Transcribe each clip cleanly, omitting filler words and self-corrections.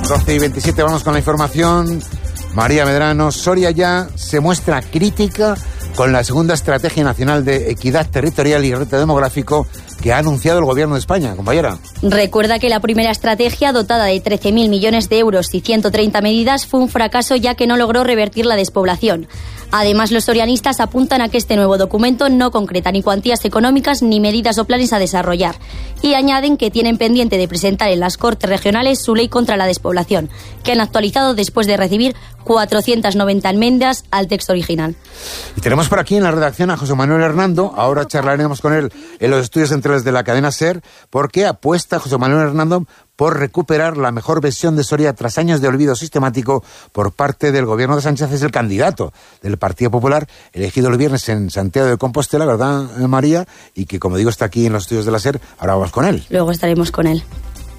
12:27, vamos con la información. María Medrano, Soria ya se muestra crítica con la segunda Estrategia Nacional de Equidad Territorial y Reto Demográfico que ha anunciado el Gobierno de España, compañera. Recuerda que la primera estrategia, dotada de 13.000 millones de euros y 130 medidas, fue un fracaso ya que no logró revertir la despoblación. Además, los sorianistas apuntan a que este nuevo documento no concreta ni cuantías económicas ni medidas o planes a desarrollar. Y añaden que tienen pendiente de presentar en las Cortes Regionales su ley contra la despoblación, que han actualizado después de recibir 490 enmiendas al texto original. Y tenemos por aquí en la redacción a José Manuel Hernando. Ahora charlaremos con él en los estudios centrales de la cadena SER, porque apuesta José Manuel Hernando por recuperar la mejor versión de Soria tras años de olvido sistemático por parte del gobierno de Sánchez. Es el candidato del Partido Popular, elegido el viernes en Santiago de Compostela, ¿verdad, María? Y que, como digo, está aquí en los estudios de la SER. Ahora vamos con él. Luego estaremos con él.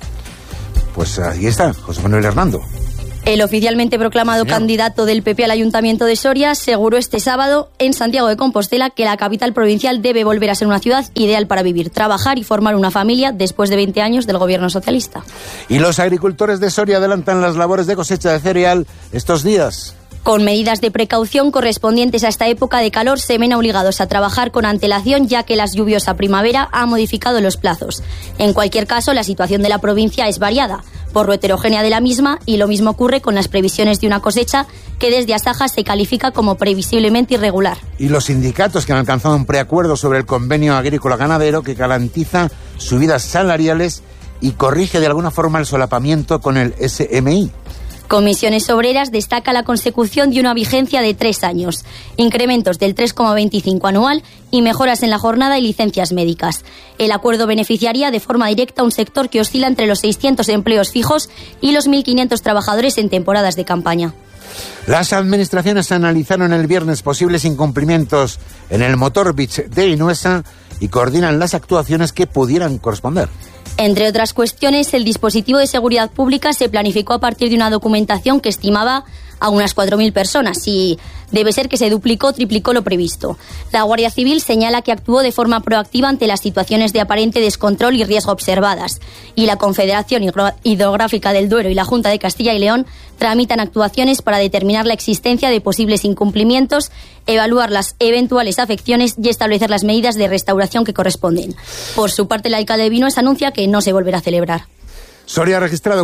Pues ahí está, José Manuel Hernando. El oficialmente proclamado candidato del PP al Ayuntamiento de Soria aseguró este sábado en Santiago de Compostela que la capital provincial debe volver a ser una ciudad ideal para vivir, trabajar y formar una familia después de 20 años del gobierno socialista. Y los agricultores de Soria adelantan las labores de cosecha de cereal estos días. Con medidas de precaución correspondientes a esta época de calor, se ven obligados a trabajar con antelación, ya que la lluviosa primavera ha modificado los plazos. En cualquier caso, la situación de la provincia es variada, por lo heterogénea de la misma, y lo mismo ocurre con las previsiones de una cosecha que desde Asaja se califica como previsiblemente irregular. Y los sindicatos que han alcanzado un preacuerdo sobre el convenio agrícola-ganadero que garantiza subidas salariales y corrige de alguna forma el solapamiento con el SMI. Comisiones Obreras destaca la consecución de una vigencia de 3 años, incrementos del 3,25 anual y mejoras en la jornada y licencias médicas. El acuerdo beneficiaría de forma directa a un sector que oscila entre los 600 empleos fijos y los 1.500 trabajadores en temporadas de campaña. Las administraciones analizaron el viernes posibles incumplimientos en el Motor Beach de Inuesa y coordinan las actuaciones que pudieran corresponder. Entre otras cuestiones, el dispositivo de seguridad pública se planificó a partir de una documentación que estimaba a unas 4.000 personas y debe ser que se duplicó o triplicó lo previsto. La Guardia Civil señala que actuó de forma proactiva ante las situaciones de aparente descontrol y riesgo observadas, y la Confederación Hidrográfica del Duero y la Junta de Castilla y León tramitan actuaciones para determinar la existencia de posibles incumplimientos, evaluar las eventuales afecciones y establecer las medidas de restauración que corresponden. Por su parte, el alcalde de Vinuesa anuncia que no se volverá a celebrar. Soria ha registrado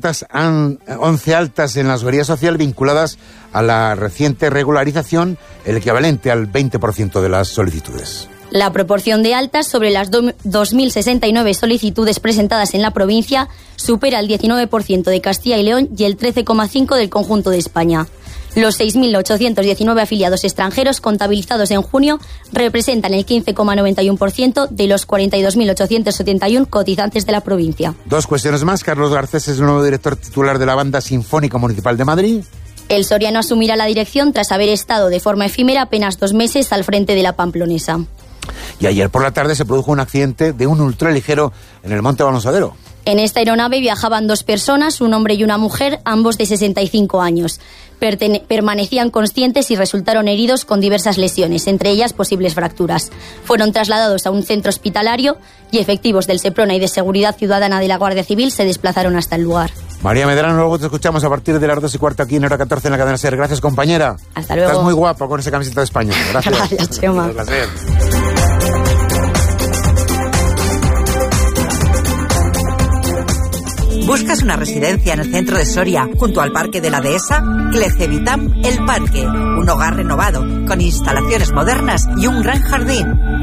411 altas en la seguridad social vinculadas a la reciente regularización, el equivalente al 20% de las solicitudes. La proporción de altas sobre las 2.069 solicitudes presentadas en la provincia supera el 19% de Castilla y León y el 13,5% del conjunto de España. Los 6.819 afiliados extranjeros contabilizados en junio representan el 15,91% de los 42.871 cotizantes de la provincia. Dos cuestiones más. Carlos Garcés es el nuevo director titular de la Banda Sinfónica Municipal de Madrid. El soriano asumirá la dirección tras haber estado de forma efímera apenas 2 meses al frente de la Pamplonesa. Y ayer por la tarde se produjo un accidente de un ultraligero en el Monte Balonsadero. En esta aeronave viajaban 2 personas, un hombre y una mujer, ambos de 65 años. Permanecían conscientes y resultaron heridos con diversas lesiones, entre ellas posibles fracturas. Fueron trasladados a un centro hospitalario y efectivos del Seprona y de Seguridad Ciudadana de la Guardia Civil se desplazaron hasta el lugar. María Medrano, luego te escuchamos a partir de las 2:15 aquí en Hora 14 en la cadena SER. Gracias, compañera. Hasta luego. Estás muy guapa con esa camiseta de España. Gracias. Gracias, Chema. Un placer. ¿Buscas una residencia en el centro de Soria, junto al Parque de la Dehesa? Clecevitam El Parque, un hogar renovado, con instalaciones modernas y un gran jardín.